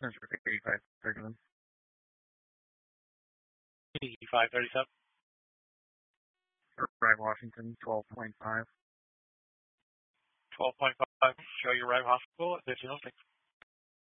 That's 8537. 8537. Drive Washington, 12.5. 12.5. Show your right hospital. Additional 6.